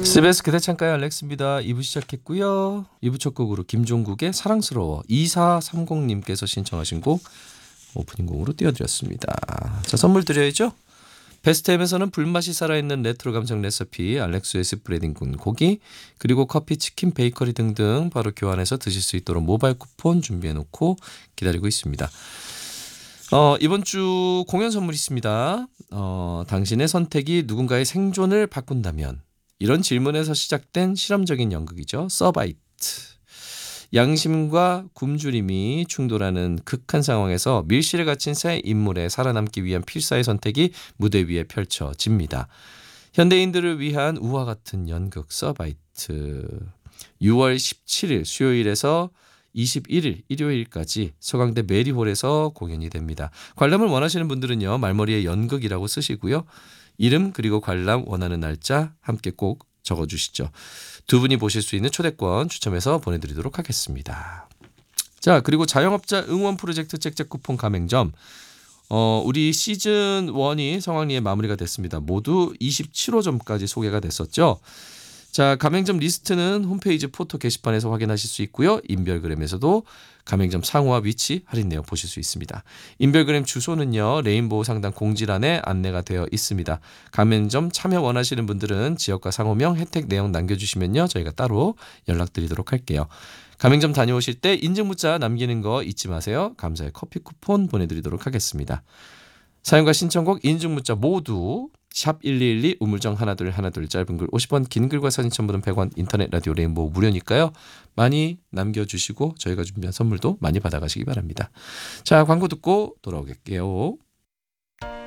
SBS 그대 창가의 알렉스입니다. 2부 시작했고요. 2부 첫 곡으로 김종국의 사랑스러워 2430님께서 신청하신 곡 오프닝 곡으로 띄워드렸습니다. 자, 선물 드려야죠. 베스트햄에서는 불맛이 살아있는 레트로 감성 레시피 알렉스의 스프레딩군 고기 그리고 커피, 치킨, 베이커리 등등 바로 교환해서 드실 수 있도록 모바일 쿠폰 준비해놓고 기다리고 있습니다. 이번 주 공연 선물 있습니다. 당신의 선택이 누군가의 생존을 바꾼다면 이런 질문에서 시작된 실험적인 연극이죠. 서바이트. 양심과 굶주림이 충돌하는 극한 상황에서 밀실에 갇힌 새 인물의 살아남기 위한 필사의 선택이 무대 위에 펼쳐집니다. 현대인들을 위한 우화 같은 연극 서바이트. 6월 17일 수요일에서 21일 일요일까지 서강대 메리홀에서 공연이 됩니다. 관람을 원하시는 분들은요. 말머리에 연극이라고 쓰시고요. 이름 그리고 관람 원하는 날짜 함께 꼭 적어주시죠. 두 분이 보실 수 있는 초대권 추첨해서 보내드리도록 하겠습니다. 자, 그리고 자영업자 응원 프로젝트 잭잭 쿠폰 가맹점. 우리 시즌 1이 성황리에 마무리가 됐습니다. 모두 27호점까지 소개가 됐었죠. 자, 가맹점 리스트는 홈페이지 포토 게시판에서 확인하실 수 있고요. 인별그램에서도 가맹점 상호와 위치 할인 내역 보실 수 있습니다. 인별그램 주소는요. 레인보우 상단 공지란에 안내가 되어 있습니다. 가맹점 참여 원하시는 분들은 지역과 상호명 혜택 내용 남겨주시면요. 저희가 따로 연락드리도록 할게요. 가맹점 다녀오실 때 인증 문자 남기는 거 잊지 마세요. 감사의 커피 쿠폰 보내드리도록 하겠습니다. 사연과 신청곡 인증 문자 모두 샵 1212 우물정 하나둘 짧은 글 50원 긴 글과 사진 첨부는 100원 인터넷 라디오 레인보우 무료니까요. 많이 남겨주시고 저희가 준비한 선물도 많이 받아가시기 바랍니다. 자, 광고 듣고 돌아오겠게요.